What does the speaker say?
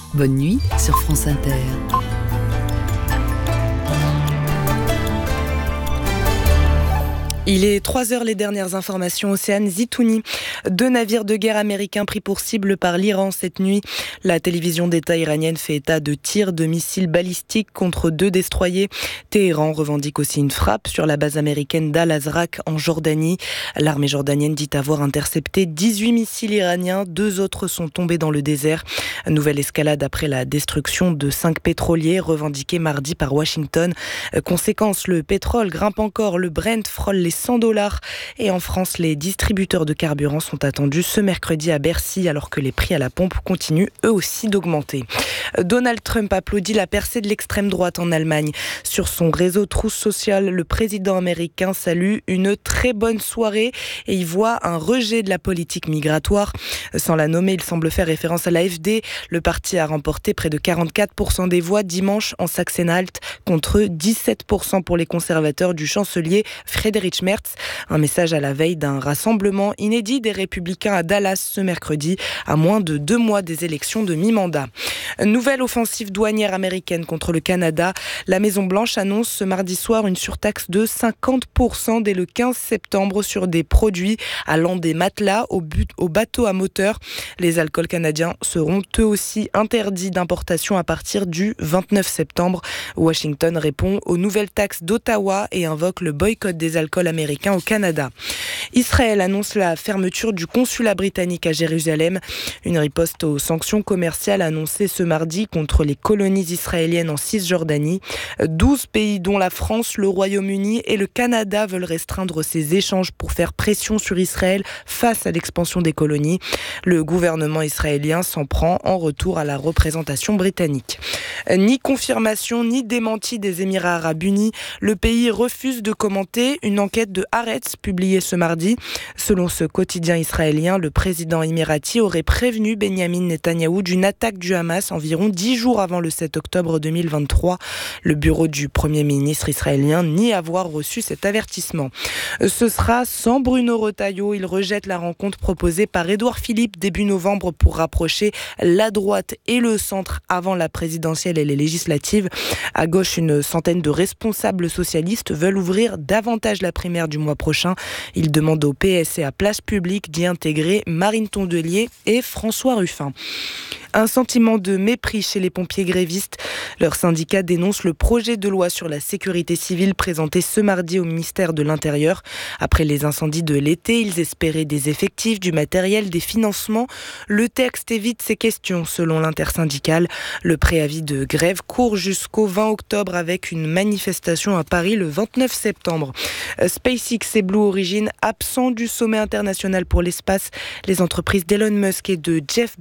Bonne nuit sur France Inter. Il est 3h, les dernières informations. Océane Zitouni. 2 navires de guerre américains pris pour cible par l'Iran cette nuit. La télévision d'État iranienne fait état de tirs de missiles balistiques contre 2 destroyers. Téhéran revendique aussi une frappe sur la base américaine d'Al-Azraq en Jordanie. L'armée jordanienne dit avoir intercepté 18 missiles iraniens. 2 autres sont tombés dans le désert. Nouvelle escalade après la destruction de 5 pétroliers revendiquée mardi par Washington. Conséquence, le pétrole grimpe encore. Le Brent frôle les $100. Et en France, les distributeurs de carburant sont attendus ce mercredi à Bercy, alors que les prix à la pompe continuent eux aussi d'augmenter. Donald Trump applaudit la percée de l'extrême droite en Allemagne. Sur son réseau Truth Social, le président américain salue une très bonne soirée et y voit un rejet de la politique migratoire. Sans la nommer, il semble faire référence à l'AfD. Le parti a remporté près de 44% des voix dimanche en Sachsen-Anhalt contre 17% pour les conservateurs du chancelier Friedrich Merz. Un message à la veille d'un rassemblement inédit des Républicains à Dallas ce mercredi, à moins de 2 mois des élections de mi-mandat. Nouvelle offensive douanière américaine contre le Canada. La Maison-Blanche annonce ce mardi soir une surtaxe de 50% dès le 15 septembre sur des produits allant des matelas aux bateaux à moteur. Les alcools canadiens seront eux aussi interdits d'importation à partir du 29 septembre. Washington répond aux nouvelles taxes d'Ottawa et invoque le boycott des alcools américains au Canada. Israël annonce la fermeture du consulat britannique à Jérusalem. Une riposte aux sanctions commerciales annoncées ce mardi contre les colonies israéliennes en Cisjordanie. 12 pays dont la France, le Royaume-Uni et le Canada veulent restreindre ces échanges pour faire pression sur Israël face à l'expansion des colonies. Le gouvernement israélien s'en prend en retour à la représentation britannique. Ni confirmation ni démenti des Émirats arabes unis. Le pays refuse de commenter une enquête de Haaretz publiée ce mardi. Selon ce quotidien israélien, le président émirati aurait prévenu Benyamin Netanyahou d'une attaque du Hamas environ 10 jours avant le 7 octobre 2023. Le bureau du Premier ministre israélien nie avoir reçu cet avertissement. Ce sera sans Bruno Retailleau. Il rejette la rencontre proposée par Édouard Philippe début novembre pour rapprocher la droite et le centre avant la présidentielle et les législatives. À gauche, une centaine de responsables socialistes veulent ouvrir davantage la primaire du mois prochain. Ils demandent au PS et à Place Publique d'y intégrer Marine Tondelier et François Ruffin. Un sentiment de mépris chez les pompiers grévistes. Leur syndicat dénonce le projet de loi sur la sécurité civile présenté ce mardi au ministère de l'Intérieur. Après les incendies de l'été, ils espéraient des effectifs, du matériel, des financements. Le texte évite ces questions, selon l'intersyndicale. Le préavis de grève court jusqu'au 20 octobre avec une manifestation à Paris le 29 septembre. SpaceX et Blue Origin absents du sommet international pour l'espace. Les entreprises d'Elon Musk et de Jeff